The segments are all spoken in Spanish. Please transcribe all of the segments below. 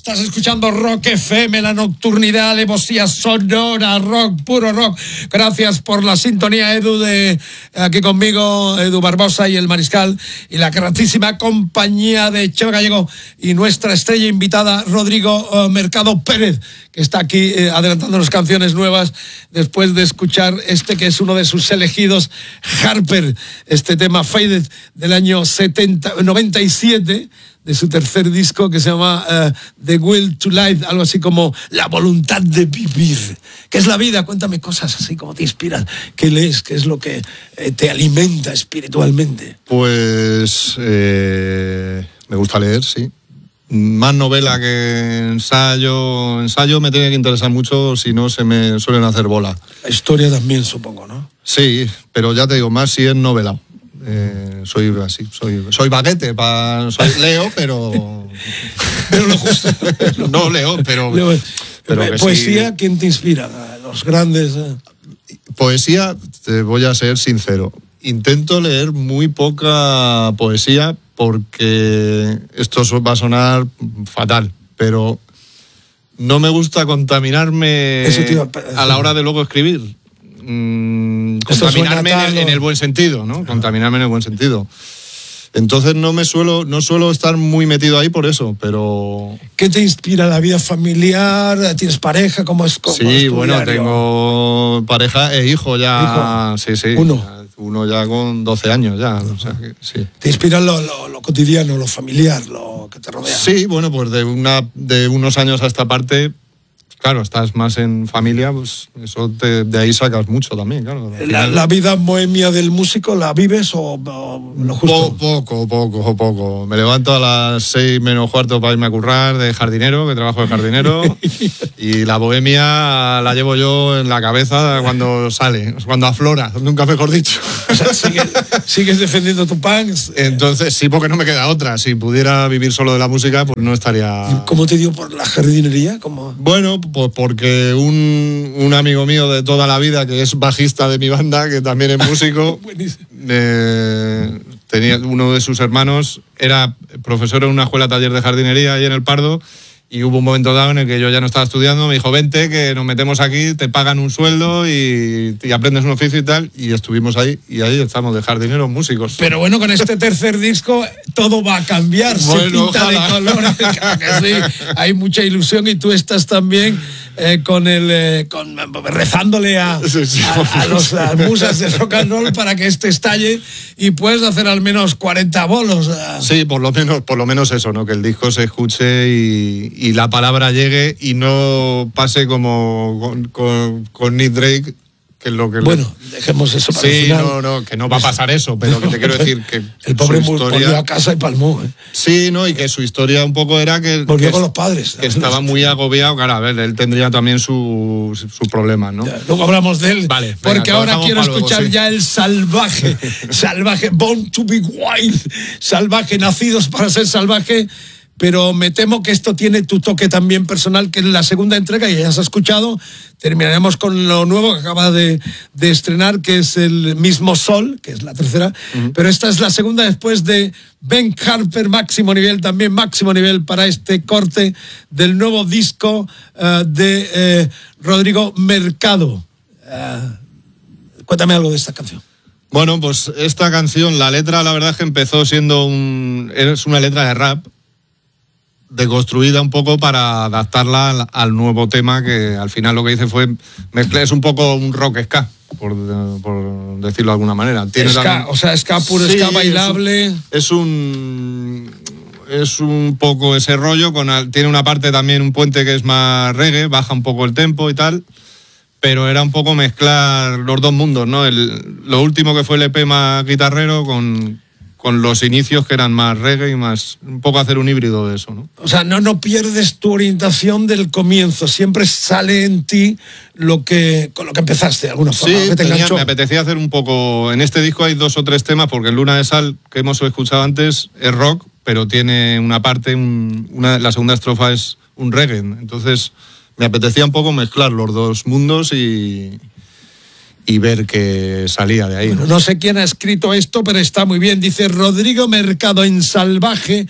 Estás escuchando Rock FM, la nocturnidad, alevosía sonora, rock, puro rock. Gracias por la sintonía, Edu, de aquí conmigo, Edu Barbosa y el Mariscal, y la gratísima compañía de Cheo Gallego y nuestra estrella invitada, Rodrigo Mercado Pérez, que está aquí adelantándonos canciones nuevas después de escuchar este que es uno de sus elegidos, Harper, este tema Faded del año 97, de su tercer disco, que se llama The Will to Live, algo así como La voluntad de vivir. ¿Qué es la vida? Cuéntame cosas así, como te inspiras. ¿Qué lees? ¿Qué es lo que te alimenta espiritualmente? Pues me gusta leer, sí. Más novela que ensayo. Ensayo me tiene que interesar mucho, si no se me suelen hacer bola. La historia también, supongo, ¿no? Sí, pero ya te digo, más si es novelado. Soy así, soy baguete, leo, pero lo justo. No leo, pero poesía, sí. ¿Quién te inspira? Los grandes. Poesía, te voy a ser sincero. Intento leer muy poca poesía porque esto va a sonar fatal, pero no me gusta contaminarme a la hora de luego escribir. Contaminarme en el buen sentido, ¿no? Contaminarme en el buen sentido. Entonces no suelo estar muy metido ahí por eso, pero... ¿Qué te inspira? ¿La vida familiar? ¿Tienes pareja? ¿Cómo es? Sí, bueno, diario? Tengo pareja e hijo ya. ¿Hijo? Sí. Uno ya con 12 años ya. O sea que, sí. ¿Te inspira lo cotidiano, lo familiar, lo que te rodea? Sí, bueno, pues de unos años a esta parte... Claro, estás más en familia, pues eso de ahí sacas mucho también, claro. ¿La vida bohemia del músico la vives o lo justo? Poco. Me levanto a las 6 menos cuarto para irme a currar de jardinero, que trabajo de jardinero, y la bohemia la llevo yo en la cabeza cuando sale, cuando aflora, nunca mejor dicho. O sea, ¿sigues defendiendo tu punk? Entonces, sí, porque no me queda otra. Si pudiera vivir solo de la música, pues no estaría... ¿Y cómo te dio por la jardinería? ¿Cómo? Bueno, pues porque un amigo mío de toda la vida, que es bajista de mi banda, que también es músico, tenía uno de sus hermanos, era profesor en una escuela taller de jardinería ahí en El Pardo, y hubo un momento dado en el que yo ya no estaba estudiando, me dijo, vente, que nos metemos aquí, te pagan un sueldo y aprendes un oficio y tal, y estuvimos ahí, y ahí estamos de jardineros músicos. Pero bueno, con este tercer disco todo va a cambiar, bueno, se pinta ojalá. De colores, claro que sí, hay mucha ilusión y tú estás también rezándole a las musas de rock and roll para que este estalle y puedes hacer al menos 40 bolos. Sí, por lo menos eso, ¿no? Que el disco se escuche y la palabra llegue y no pase como con Nick Drake, que es lo que... Bueno, dejemos eso para el final. Sí, que no va a pasar eso, pero que te quiero decir que... El pobre volvió a casa y palmó, ¿eh? Sí, ¿no? Y que su historia un poco era que... Volvió con los padres. Que estaba muy agobiado, claro, a ver, él tendría también su problema, ¿no? Ya, luego hablamos de él, vale, porque ahora quiero escuchar ya el salvaje, Born to be Wild, salvaje, nacidos para ser salvaje. Pero me temo que esto tiene tu toque también personal, que en la segunda entrega, y ya has escuchado, terminaremos con lo nuevo que acaba de estrenar, que es El mismo sol, que es la tercera, pero esta es la segunda después de Ben Harper, máximo nivel, también máximo nivel para este corte del nuevo disco de Rodrigo Mercado. Cuéntame algo de esta canción. Bueno, pues esta canción, la letra, la verdad es que empezó siendo es una letra de rap, deconstruida un poco para adaptarla al nuevo tema, que al final lo que hice fue mezclar, es un poco un rock ska, por decirlo de alguna manera. Tiene ska, o sea, ska puro, sí, ska bailable. Es un poco ese rollo, tiene una parte también, un puente que es más reggae, baja un poco el tempo y tal, pero era un poco mezclar los dos mundos, ¿no? Lo último que fue el EP más guitarrero con los inicios que eran más reggae y más, un poco hacer un híbrido de eso, ¿no? O sea, no pierdes tu orientación del comienzo, siempre sale en ti con lo que empezaste de alguna forma. Sí, me apetecía hacer un poco, en este disco hay 2 o 3 temas, porque el Luna de Sal, que hemos escuchado antes, es rock, pero tiene una parte, la segunda estrofa es un reggae, entonces me apetecía un poco mezclar los dos mundos y ver qué salía de ahí. Bueno, no sé quién ha escrito esto, pero está muy bien. Dice Rodrigo Mercado en Salvaje,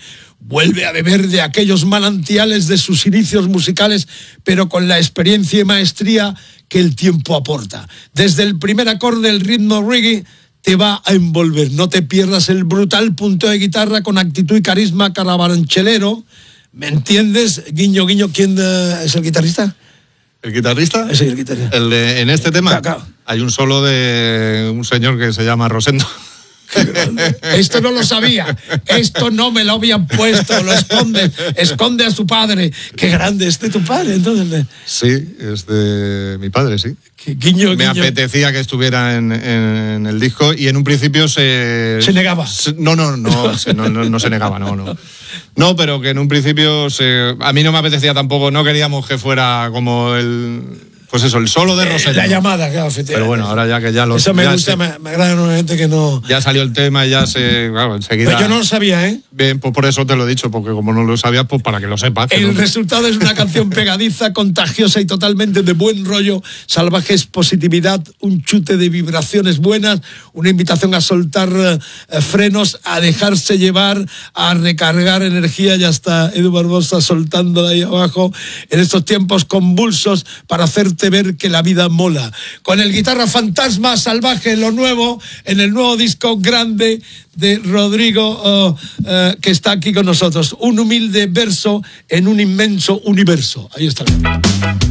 vuelve a beber de aquellos manantiales de sus inicios musicales, pero con la experiencia y maestría que el tiempo aporta. Desde el primer acorde del ritmo reggae te va a envolver. No te pierdas el brutal punteo de guitarra con actitud y carisma carabanchelero. ¿Me entiendes? Guiño, guiño, ¿quién es el guitarrista? ¿El guitarrista? Sí, el guitarrista. En este tema Claro. hay un solo de un señor que se llama Rosendo. Esto no lo sabía, esto no me lo habían puesto, lo esconde a su padre. Qué grande, ¿es de tu padre entonces? Sí, es de mi padre, sí. Guiño, me apetecía que estuviera en el disco y en un principio se negaba. No se negaba, no. No, pero que en un principio a mí no me apetecía tampoco, no queríamos que fuera como pues eso, el solo de Rosendo. La llamada, claro, efectivamente. Pero bueno, ahora ya que ya lo... Eso me gusta, me agrada nuevamente que no... Ya salió el tema y ya claro, enseguida... Pero yo no lo sabía, ¿eh? Bien, pues por eso te lo he dicho, porque como no lo sabías, pues para que lo sepas. El resultado es una canción pegadiza, contagiosa y totalmente de buen rollo, salvajes, positividad, un chute de vibraciones buenas, una invitación a soltar frenos, a dejarse llevar, a recargar energía. Ya está Edu Barbosa soltándola ahí abajo en estos tiempos convulsos para hacerte ver que la vida mola. Con el guitarra fantasma salvaje, lo nuevo, en el nuevo disco grande de Rodrigo, que está aquí con nosotros. Un humilde verso en un inmenso universo. Ahí está.